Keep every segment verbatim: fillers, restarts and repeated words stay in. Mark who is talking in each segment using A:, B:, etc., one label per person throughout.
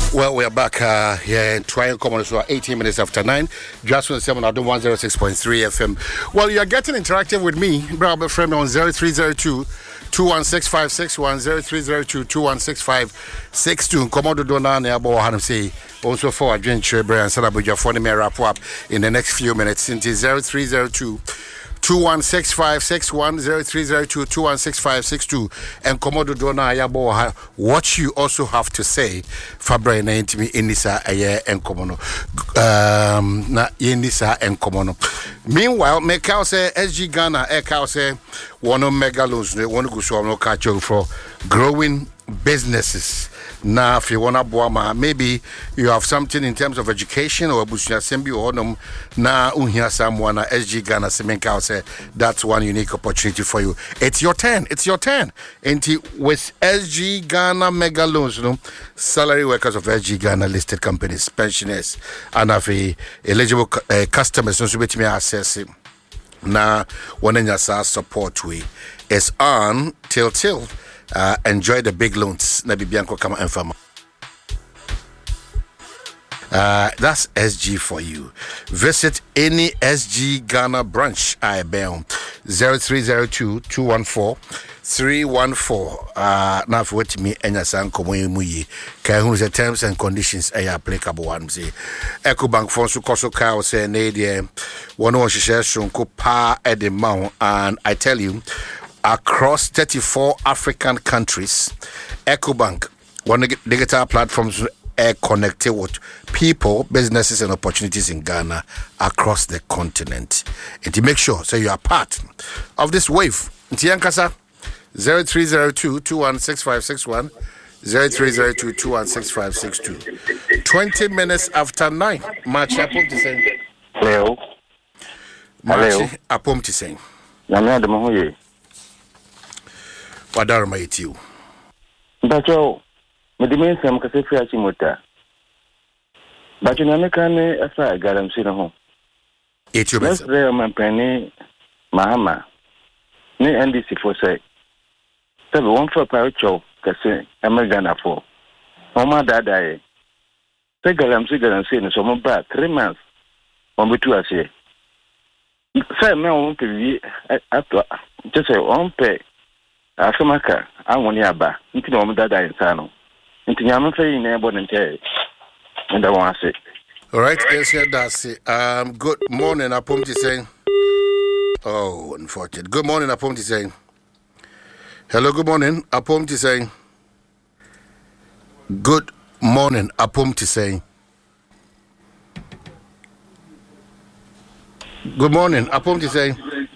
A: Well, we are back uh, here in Trying Common, so eighteen minutes after nine. Just on seven, I do one oh six point three F M. Well, you are getting interactive with me, brother friend, on zero three zero two, two one six five six one, zero three zero two, two one six five six two. Komodo Dona, Neabo, Hanum say, also for adventure, Brian Salabuja, for the wrap up in the next few minutes. Into zero three zero two, two one six five six one, zero three zero two, two one six five six two, and Komodo Dona Yabo, what you also have to say, Fabre na intimi Inisa Aye and Komono, um, na Inisa and Komono. Meanwhile, Mekao say S G Ghana, Ekao say one of megaloons, they want to go so no catch for growing businesses. Now, if you want to boama, maybe you have something in terms of education or bushia sembi or onum na unhia someone S G Ghana Semenka say that's one unique opportunity for you. It's your turn. It's your turn. And with S G Ghana mega loans, you know, salary workers of S G Ghana listed companies, pensioners, and have a eligible uh, customers so which may access it. Now, one in your support we is on till till. Uh, enjoy the big loans. Nabi Bianco Kama and Fama. Uh, that's S G for you. Visit any S G Ghana branch. I bear zero three zero two, two one four, three one four. Uh, now for what me and your son come in muyi. Can who's the terms and conditions are applicable one say. Echo Bank for so koso cow say Nadia one one share shunko pa at the mount, and I tell you. Across thirty-four African countries, EcoBank, one digital platforms are connected with people, businesses, and opportunities in Ghana across the continent. And to make sure, so you are part of this wave. Ntiyankasa, zero three zero two, two one six five six one, zero three zero two, two one six five six two. twenty minutes after nine. March Apom to say.
B: Hello.
A: March Apom to say.
B: Namia de Mahoye.
A: Wadar Maitiu.
B: Bacho, Medimin Sam Cassifia Chimota. Bacho Namekane Asa Garam Sina home.
A: It's your best.
B: There, my penny Mahama. Ne N D C for say. Seven one for Paracho, Cassin, Americana for. Oma Dadae. Say Garam Sigar and Sin, so more bad, three months. One with two as ye. Say, no one pay after just say one pay. Afamaka, I want yaba, into no dada in Sano. Into Yamafa in airborne and tell and I want to say.
A: All right, yes, that's it. Um, good morning, Apomti saying. Oh, unfortunate. Good morning, Apomti saying. Hello, good morning, Apomti saying. Good morning, Apomti saying. Good morning, Apomti saying.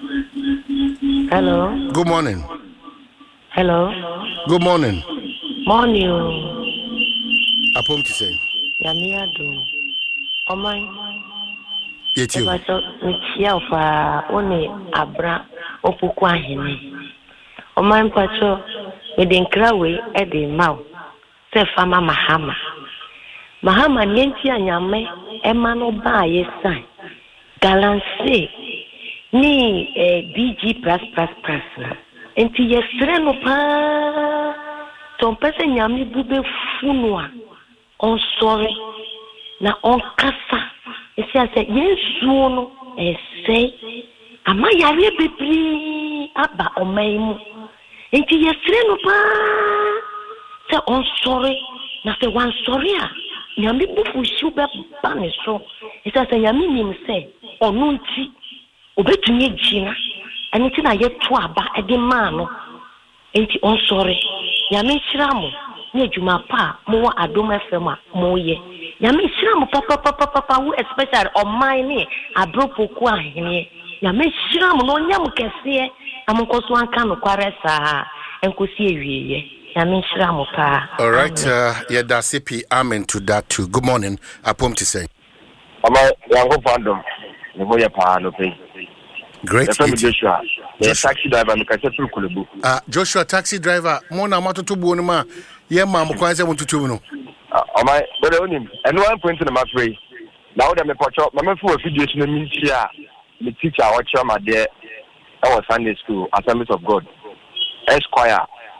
C: Hello.
A: Good morning.
C: Hello.
A: Good morning.
C: Morning.
A: Apom to say.
C: Yamia do. Oh my.
A: Yet you.
C: But Michia for only Abra Opukwa Hene. Oh my patrol within Krawe at the mouth. Say Fama Mahama. Mahama Nienti and Yame, Emano Ba, yes, sign. Galanse. Ni a B G plus plus plus. Enti yesre no pa ton pese nyame bube funua on sore na on kasa esi ase yesu no ese ama yare bebri aba omaimu enti yesre no pa se on sore na se wan sore a nyame bufu shuba ba ne so esi ase nyame nim se onu nti obetunye gina and it's not yet to aba a demano. Ain't on sorry. Yami Shramu, near Juma Pa, more Adoma Fema, more ye. Yami Shramu, Papa, Papa, Papa, who especially on my knee, a broke qua here. Yami Shramu, no Yam can see, I'm close one can of Quaresa and could see ye. Yami Shramu Pa.
A: All right, uh, yeah, that's C P. Amen to that too. Good morning, Apom to say.
B: I'm a young fandom. The boy Pa, no pay.
A: Great.
B: Joshua. The taxi driver,
A: uh, Joshua, taxi driver, Mona Matoto Bonuma, yeah, Mamma, quite I want to know.
B: Oh, my, but only, and one point in the map way. Now that my portrait, my full video in the media, the teacher, watch my dear, our Sunday school, Assemblies of God, Esquire,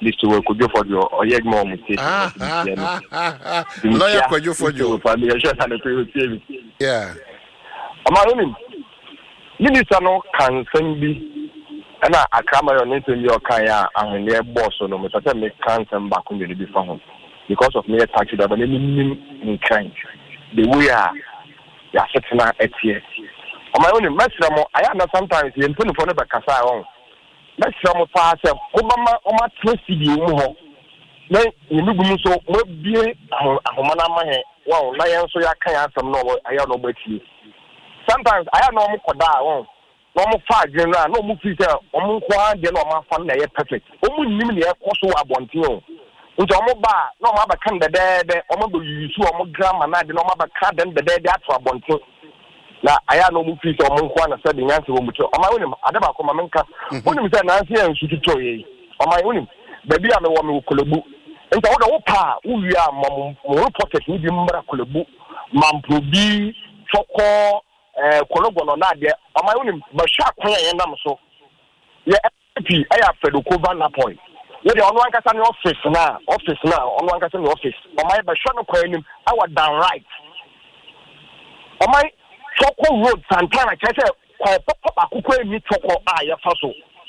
D: this to work for you or yet more mistake.
A: Lawyer Kwajo for you. Yeah.
D: Am Minister no can send me and I come on into your kaya and near boss or no matter me can't send back on the before because of me attached that in kind. The way are they are sitting at here. On my own message, I am sometimes in twenty four never cast on. Let's some pass Obama or my twisty you. Then you look so maybe a Homana, well, Lion so I can't some no, I am no better. Sometimes I have no more down. No more five general, no more feature, or more one, then no more fun, they are perfect. Only limit also a bontino. Into a more bar, no more can the dead, or more you two or more grammar, and no more card than the dead for a bontino. Now I have no more feature or more one, said the answer on my own. I never come a manka. Only said Nancy and Sututoy. On my own, baby, I'm a woman who could book. And all the opa, who we are, more pocket, medium miracle, Mampubi, Choco. Eh kologono na de amayuni ba sha kwan yen nam so ye ep aya fedokova na point ye de onu ankasa ne office na office na onu ankasa ne office amay ba sha no kwan nim awa down right amay Choko road Santana kese kwa pop akukwa emi Choko a ye fa so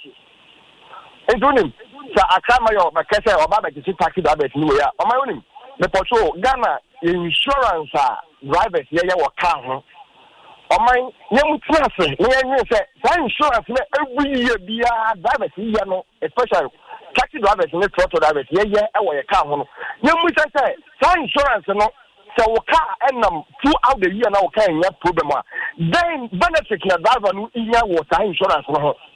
D: endunim sa akama yo ba kese oba ba kisi taxi da bet ni we ya amayuni me pocho Ghana insurance a drivers ye ye wo car ho Oh my, young class, say, insurance every year be a driver, especially taxi drivers and auto drivers, yeah, yeah, away a car. Young say, sign insurance, no, so car and them throughout the year now can have problem. Then benefit the driver who was sign insurance.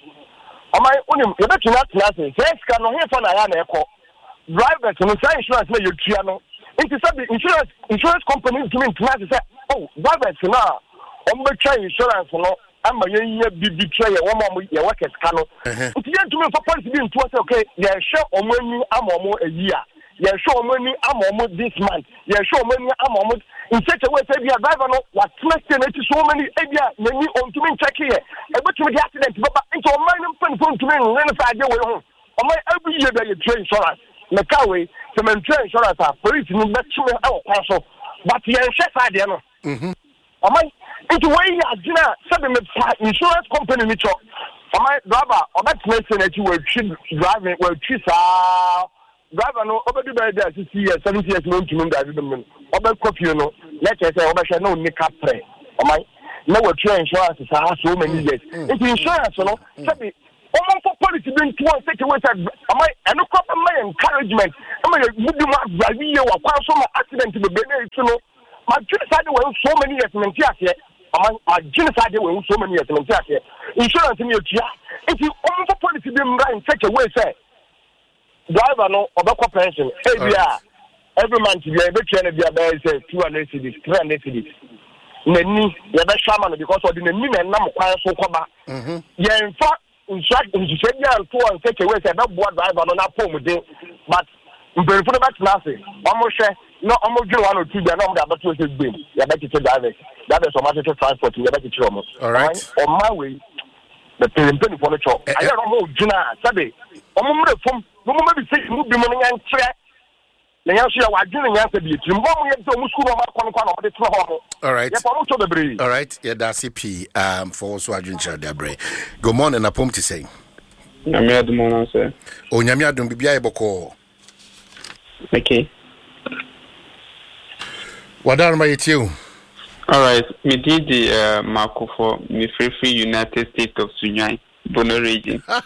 D: Oh my, you better not nothing. Says, can no hear from a echo. Drivers and sign insurance, you piano. It is the insurance insurance companies doing to say, oh, drivers now. On the train insurance, no, I'm a year be betrayed one more your workers cano. If you to me for policy being to us, okay, yeah, show on money, I'm almost a year. Yeah, show money, I'm almost this month. Yeah, show money, I'm almost in such a way, say, yeah, driver, no, what question it is so many area, many on to me check here. I went to the accident, but into a minor pen phone to me, and then if I get away home. On my every year, that you train insurance, the car way, to maintain insurance, police, no, that's our council, but yeah, chef, I don't know. Am I into way Gina seven insurance company nicho? Am I driver or that person that you were driving were chisa driver no over the bed there sixty years, seventy years no to know that them over copy no let us say over shall no make up pray. Am I no insurance is so many years. It's insurance no say almost for policy being to one take away am I and no proper my encouragement. Am I would you not drive you or pass some accident to the bed no my genocide were so many years in here. My genocide were so many years in here. Insurance in your chair. If you own the policy being right in such a way, say, driver no or back pension every year, every month you every train be about say two hundred cities, three hundred cities. Many you have shaman because of the name and number so cover. Yeah, in fact, in fact, in Australia and two and such a way, say that board driver on that phone with them, but in the back nothing. Almost share. No, I'm going to one or two. They're not about to say, you're back to drivers. That is automatic transport. You're back to Chomo.
A: All right.
D: On my way, the penny for the chop. I don't know, Gina, Saturday. I'm going to from no maybe six movie money and track. The answer I didn't answer the two.
A: All right. All right. Yeah, that's a P. Um, for also a drink. Good morning, a pump to say.
E: Namia do morning, sir.
A: Oh, Namia don't be able to call.
E: Okay.
A: What are my two?
E: All right, me did the uh, Marco for me free free United States of Sudan, Bono region. uh,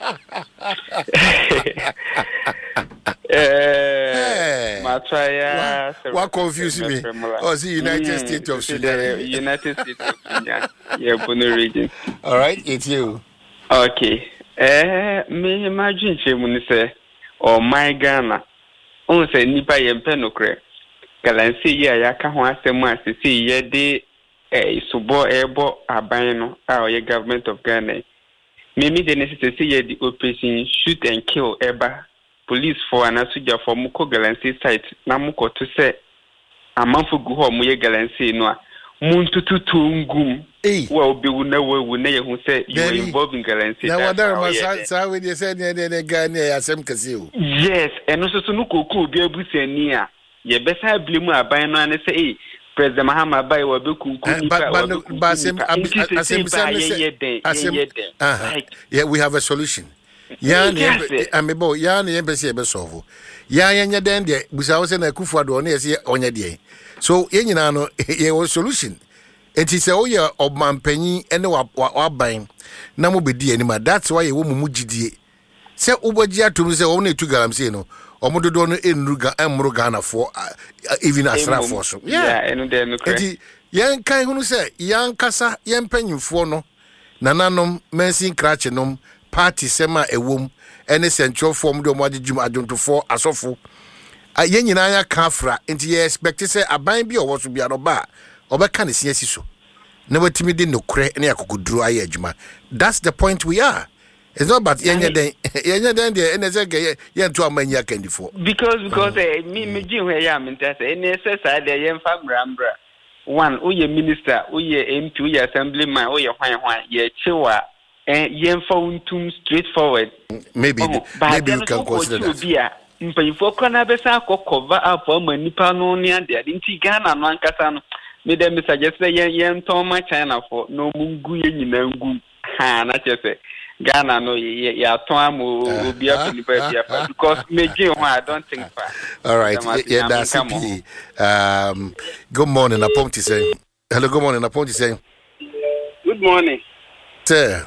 A: hey.
E: Matria,
A: what, what confused me? Oh, the United mm, States of Sudan.
E: United States of Sudan, yeah, Bono region.
A: All right, it's you.
E: Okay. Uh, me imagine she when say, oh my Ghana, on say nipa yempenokre. Galansi ya yaka ho asem asisi ye de eh subo ebo aban no a ye government of Ghana mimi de necessity ye the operation shoot and kill eba police for an asuja for muko Galansi site na muko to say amanfo gu ho mu ye Galansi no a muntututu ngum well be we never we never who say you are involved in galamsey
A: now what are my sa we dey say dey dey Ghana asem kase o
E: yes eno so so no koku obi abusani a ye besa blemu aban no an say eh President Mahama bai wa be kunku
A: but but but asem asem asem yeah we have a solution ya na amebo ya na ye bese ye be solve ya ya nya den de busa wo se na Akufo do na ye se onye de so ye nyina no ye wo solution enti se wo ye obampanyi ene wa waban na mo bedi anima that's why ye wo mu gidie se ubogi atum se wo na etu galamsey no omododo no enruga emru Ghana for even asra for so
E: yeah enu de no kre
A: enti yen kan hunu se yan kasa yen panyimfo no nananom mensin krache nom party sema ewom ene central form do mo agejum adwontofo asofo yen nyina ya kafra enti ye expect se aban bi owo so bia no ba obeka ne siasi so na watimi di nokre ne akokoduru aye adwuma that's the point we are. It's not about yenye den yenye den de ene se ge ye nto amanya kandifo
E: because because eh me me gi hwe ya menta se ene se sa de ye mfa mrambra one oye minister oye M P oye assemblyman oye hwan hwan ye chiwa eh ye mfa untum straightforward
A: maybe
E: oh,
A: maybe you can consider that
E: mpanyifo kona be sa cover up for manipa no ne ade ade nti Ghana no ankasa no me dem suggest ye ye nton ma China for no mungu ye nyina ngu ha na chese Ghana no ya to am obi afunipa bia because meji ho I don't think fa.
A: All right, yeah, that's it. Um good morning Aponti say. Hello, good morning Aponti say.
F: Good morning.
A: Sir.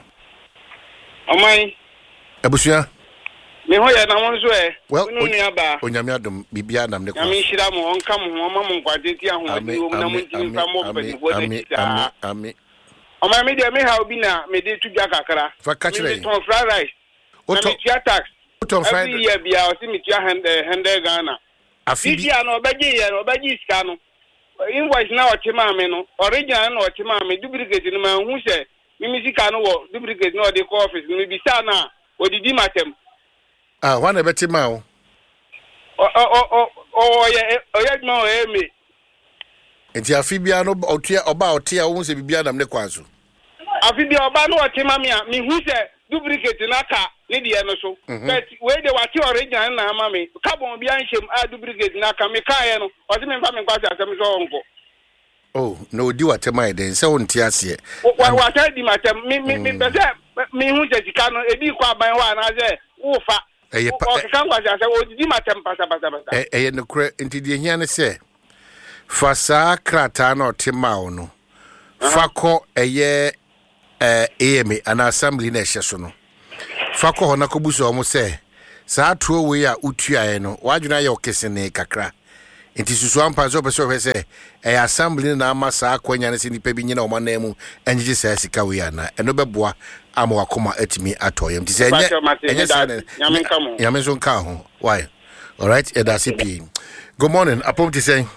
F: Omai.
A: Abusia.
F: Me ho ya na won so e.
A: Well,
F: unu aba.
A: Onyame adom bibia nam ne kwa.
F: Nyame hira mo onka mo ho ma mo nkwade ti aho adi wo na mo ntimi fa mo pe ni wo de ta.
A: Amen.
F: Oma me de me ha obi na me de tuja kakara.
A: Fa kachire.
F: Me ton fried rice. Na me tia tax.
A: Ton fried.
F: Every year bia o si me tia hundred Ghana.
A: Afi
F: bia no obaji ye no obaji ska no. Invoice na o chema me no. Original na o chema me duplicate no ma hu se. Me mi sika no wo duplicate no o de ko office me bi sa na o didi matem.
A: Ah, one ebeti ma o.
F: O o o o ye o ye ma o e me.
A: Enti afi bia no otua oba otia wo se bibia nam ne kwazo.
F: Afi bia oba no otima me a me hu se duplicate na ka ne de no so. But we de wati original na ama me. Carbon bia nshem a duplicate na ka me kae no. O se me fa me kwase asem so onko.
A: Oh, no di watema den se won ti ase.
F: Wa wa ta di matem me me me be se me hu se sika no ebi kwa ban wa na se wo fa.
A: Eye pa.
F: O kan kwase ase wo di matem pasa pasa pasa.
A: Eh eh no kre enti de hia ne se. Fasa krata na otima wo no. Fako eye eh eme ana assembly na ehye so no. Fako ho na kobuso omo se saa tuo we a utuae no wadwuna ye okesene kakra. Enti susu ampa so pese o se eh assembly na ama saa kwanya ne se nipa bi nyina o manam enje saa sika we ana eno beboa ama wakoma atimi atoyem ti se enye enye sa ne nyame so nka ho why all right eda C P. Good morning apom ti say.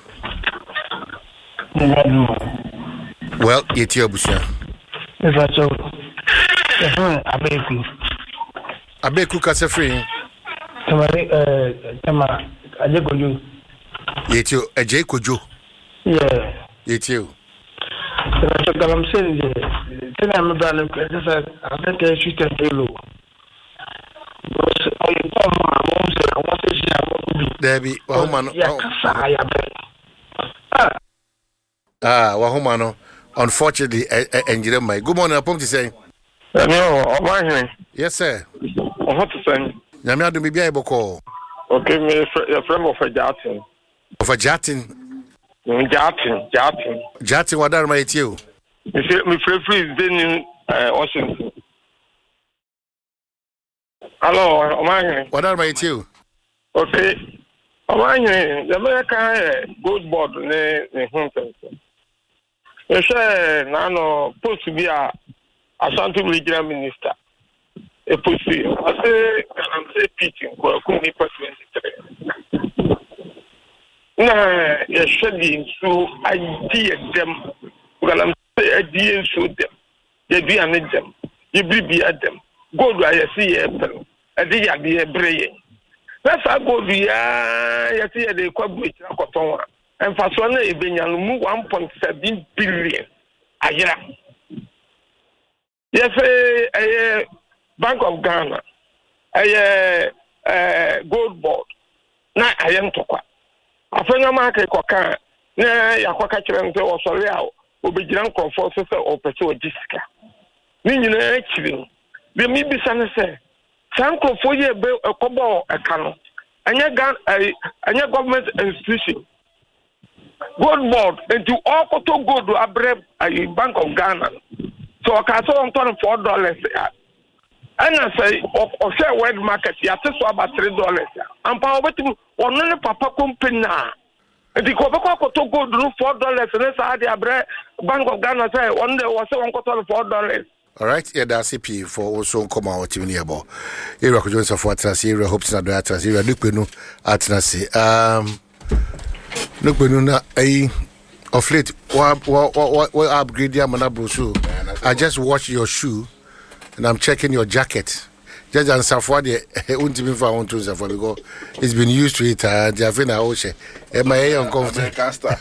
A: Well, it's your busia.
G: That's all. Abeku.
A: Abeku kase free.
G: Tamari eh tama ajekoju.
A: It's you ajekoju.
G: Yeah.
A: It's you.
G: That's what I'm saying. Then I'm done. I think I should tell you.
A: Debbie, Wahumano. Ah, Wahumano. Unfortunately, engineer my good morning. Upon to say,
D: no,
A: yes, sir.
D: What to say?
A: Namia do be able call.
D: Okay, me a friend of a Jatin.
A: Of a Jatin.
D: Jatin, Jatin.
A: Jatin, what are my you?
D: Me free free is in Washington. Hello, Omani.
A: What are my you?
D: Okay. Omani, the American gold board ne Hunter. You say, Nano, supposed to be a Ashanti regional minister. A pussy. I say, I'm say pitching for twenty twenty-three. Nah, you're shedding so idea them. Well, I'm say idea so them. You be an them. You be at them. Go to I see a pen. I did be a brain. That's how go to ya. You see, they quite which I got on.
G: and for so na ebenya mu one point seven billion ayera. Yes, a Bank of Ghana, a gold board. Na ayem tokwa. Afenga market koka na yakwaka kirente o sori a obegira nkonfo so se opese o disika. Ni nyina akiri. Bi mi bisa ne se sankofo ye be ekobo eka no. Anya gan anya government institution. Gold board into all koto gold abre a Bank of Ghana. So I saw on turn four dollars. And I say, or say world market, you have to swap about three dollars. And power betting one only papa company now. And the Coca-Cola to go do four dollars, and that's how the Bank of Ghana say one day was one quarter four dollars.
A: All right, yeah, that's C P for also come out to me about. Here, I could join some for Atanasi, here, hopes not that Atanasi, here, look, no, Atanasi. Um, look, no, na, eh, of late, what, what, what, what upgrade your manabro? I just watched your shoe and I'm checking your jacket. Just answer for the ultimate for one to because it's been used to it. Uh, the Avena Ocean. Am I uncomfortable?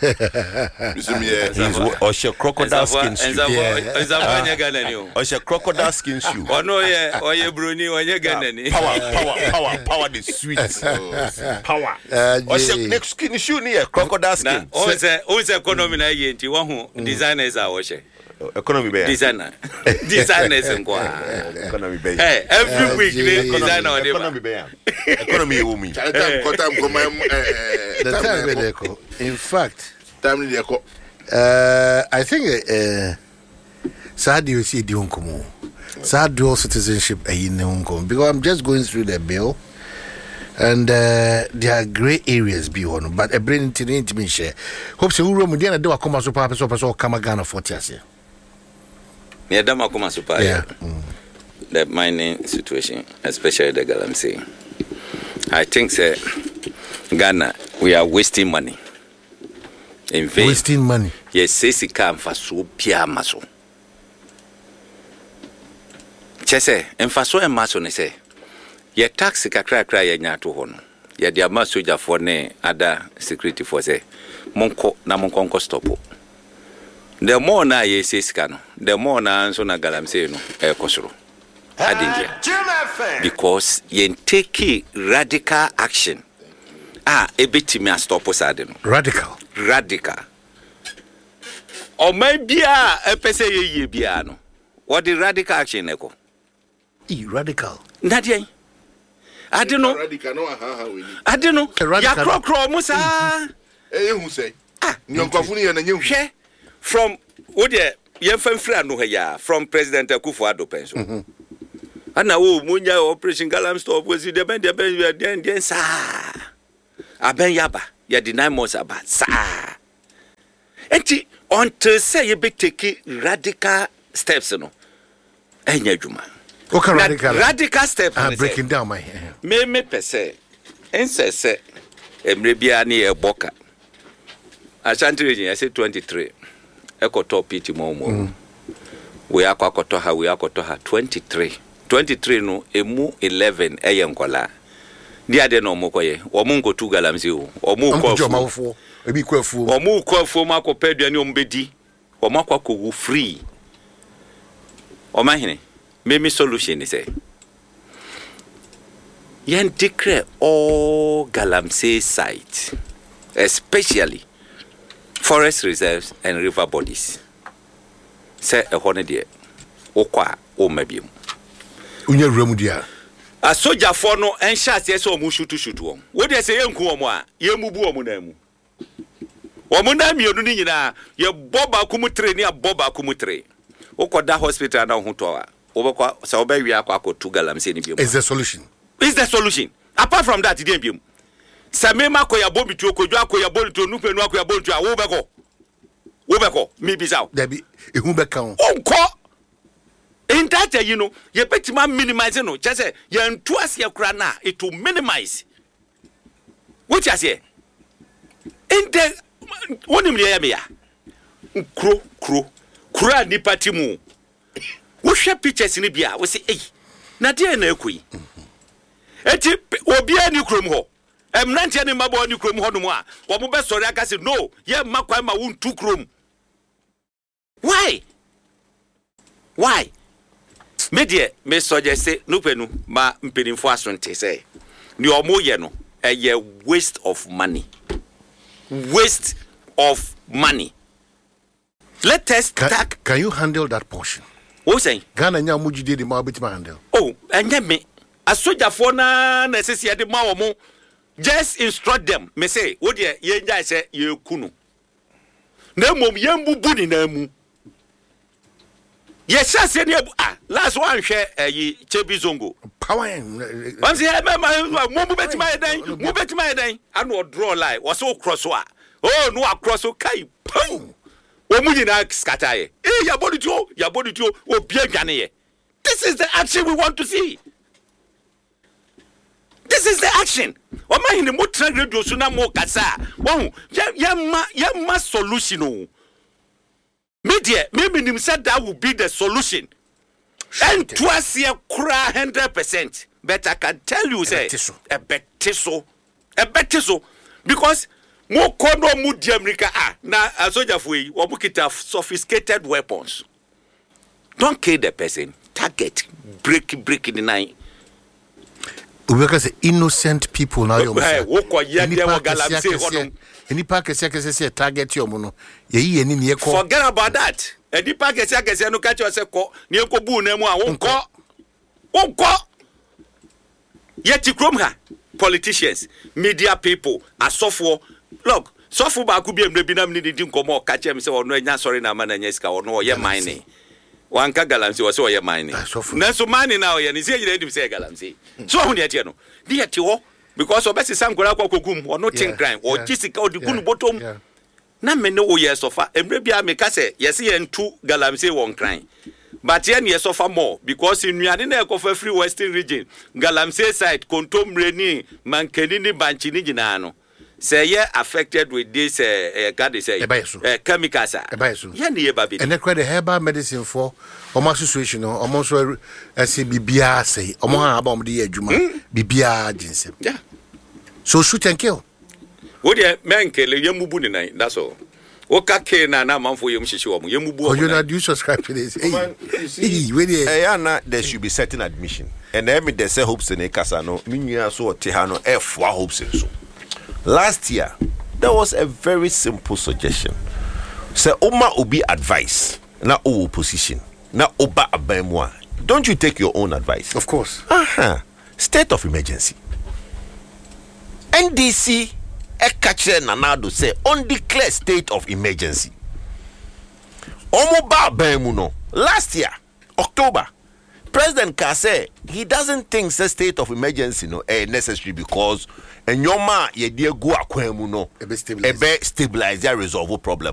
H: He's a crocodile skin shoe.
I: Yeah.
H: Or a crocodile skin shoe.
I: Oh no, yeah, or you Bruni, or you Ganani.
H: Power, power, power, power, the sweet. Power. Or next skin shoe near crocodile skin.
I: Always a economy, I get you one who designers are watching.
H: Economy bear.
I: Designer. Designers and go.
H: Economy bear.
I: Hey, every week, designer on
H: economy bear. Economy woman.
A: The time they call. In fact, time they call. Uh, I think uh, Saudi you see the uncommon. Saudi dual citizenship in Hong because I'm just going through the bill. And uh, there are grey areas be on, but a brain to the intimate share. Hope so. Room again. Do a come so papa so so come Ghana forty years.
I: Yeah, Dama come so papa.
A: Yeah.
I: The mining situation, especially the Galamsey. I think say Ghana, we are wasting money. In vain.
A: Wasting money.
I: Yes, sisi come for so pia maso. Chese, en faso en maso ne say. Ye taxi kakra kra ye nya to ho no ye de ama soja for ne ada security for say monko na monko nko stop the more na ye sesika no the more na nso na Galamsey no e kosoro adinje because ye take radical action ah e betimi a stop sade no
A: radical
I: radical o mai bia e pese ye ye bia no what the radical action e ko
A: e radical
I: na dey I don't know. I don't know. Ya kro kro musa.
H: Eh hu say. Ah, nyonkofo ni na nyehu.
I: Hwe from wo de ye famfira no ya from President Akufo-Addo penso. Mhm. Ana wo munya operation Galam stop we see the ben the ben den den sa. Aben yaba, ye deny months aba sa. Enti until say ye be take radical steps no. Enya djuma.
A: Okay, radical.
I: Radical step.
A: I'm breaking down my hair.
I: Me me pese. Ense se. Emre bia ni e boka. Ashanti region I say twenty-three. Eko top piti mo mo. We akwa koto ha we akoto ha twenty-three. twenty-three no emu eleven eye nkola. Ndi ade no mo koye. Omo nkotu Galamsey o. Omo
A: kwafu. Ebi kwafu.
I: Omo kwafu ma ko peduani ombedi. Omo akwa ko wu free. Omo hene. Maybe solution is say yen declare all Galamsey sites, especially forest reserves and river bodies. Say a holiday, okwa o maybe.
A: Unya remudia.
I: A soldier for no and shots yes or mushu to shoot one. What they say, Yankuama, Yamubu Omunemu. Omunam, you know, your Boba Kumutre near Boba Kumutre. Okoda hospital now Hutoa. Over so be we akwa to Galamsey ni biom.
A: Is the solution?
I: Is the solution? Apart from that, it didn't biom. Samema ko ya bobi to ko jwa ko ya boli to nupe no ko ya boli to a wo be ko. Wo be ko me bisaw.
A: There be ehun be kan.
I: Onko. In that you know, you betima minimize no. Just say you ntu ase kura na it to minimize. What you say? In the wonim le ya me ya. Kro kro. Kura ni patimu. We share pictures in Bia. We say, hey, Nadia na ekui. Eti obi ani krom ho. Em nantia ni mabo ni krom ho no mu a. Wo mo be sori aka say no, ye makwan ma won tu krom. Why? Why? Me de me suggest no penu ma mpedinfo asonte say. Ni omo ye no, e ye waste of money. Waste of money. Let us
A: can,
I: tack.
A: Can you handle that portion?
I: What saying?
A: Ghana nya muji de ma bit ma handle.
I: Oh, enye me. Asoja for na na sesi de ma wo just instruct them. Me say, wo de ye nja say ye kunu. Na mom ye mbubu ni na mu. Ye sha se ne ah, last one hwe eh Chebi Zongo.
A: Power.
I: Once he me mo mu betima edan, mo betima edan. Anu draw line, was so cross wa. Oh, no across so kai. Pum. Omu nyina scatter ye. Eh, ya body to, ya body to, obi adwane ye. This is the action we want to see. This is the action. O ma hini mo tra radio so na mo kasa. Wo, ya ma ya ma solution o. Media, maybe nim said that will be the solution. And twice here cry one hundred percent. But I can tell you say a betiso. A betiso because mo kono mu di America ah na asoja fui wo mukita sophisticated weapons. Don't kill the person. Target break break in the night.
A: We say innocent people now you
I: say. Wo ko ye de wo galamse hono. Any
A: pack say say target you mo no. Ye yi ni ne ko.
I: Forget about that. Any pack say say no catch you say ko ne ko bu na mu a wo ko. Wo ko. Ye ti krom ha. Politicians, media people, asofo. Look, sofo ba ku bi emre bi na mni di nkomo ka chem se ono nya sorry na mana nya sika ono ye mine. Wanka galamsi wo se wo ye mine. Na so mine na wo ye ni se yire ndim se galamsi. So ho ne tie no. Di tie wo because obesi sankora kwa kokum ono tin crime o gisika o di kunu bottom. Na me ne wo ye sofa emre bi a me ka se ye se ye ntu galamsi won crime. But yen ye suffer more because in Nuane na ekofa free western region galamsey side kontomreni mankenini banchini jina no say ye affected with this uh, uh, God they say uh, chemicals ye ne ye baby
A: and the herbal medicine for omo situation no omo so say bibia say omo ha aba omo de adwuma bibia ginsem
I: yeah
A: so shoot and kill
I: wo de menkele ye mubu ni nan that's all. Okay, na na manfo yem hihye wo yem bu.
A: Oh, you not do subscribe to this. Hey,
H: hey, na there should be certain admission. And then me there say hopes in Kasa no. Me nua so te ha no F wa hopes so. Last year, there was a very simple suggestion. Say Oma obi advice na o position na oba abemwa. Don't you take your own advice?
A: Of course.
H: Aha. State of emergency. N D C Ekache Nanado say undeclared state of emergency. Omoba Bemuno last year, October, President Kase he doesn't think the state of emergency no eh, necessary because enyoma ye die go akwemu no ebe stabilize resolve problem